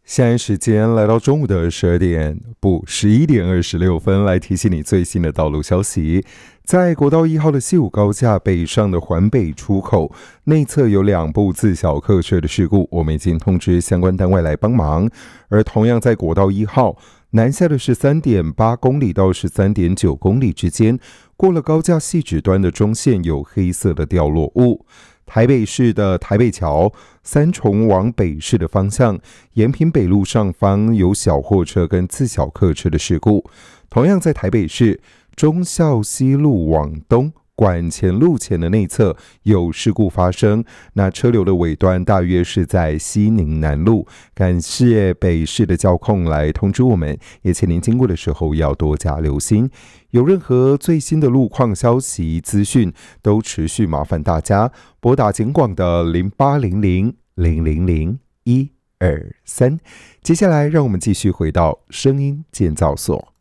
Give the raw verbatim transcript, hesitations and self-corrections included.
现在时间来到中午的十二点，不，十一点二十六分，来提醒你最新的道路消息。在国道一号的西武高架北上的环北出口内侧有两部自小客车的事故，我们已经通知相关单位来帮忙。而同样在国道一号南下的十三点八公里到十三点九公里之间，过了高架细指端的中线有黑色的掉落物。台北市的台北桥三重往北市的方向，延平北路上方有小货车跟自小客车的事故。同样在台北市忠孝西路往东管前路前的内侧有事故发生，那车流的尾端大约是在西宁南路。感谢北市的交控来通知我们，也请您经过的时候要多加留心。有任何最新的路况消息资讯，都持续麻烦大家拨打警广的零八零零零零零一二三。接下来让我们继续回到声音建造所。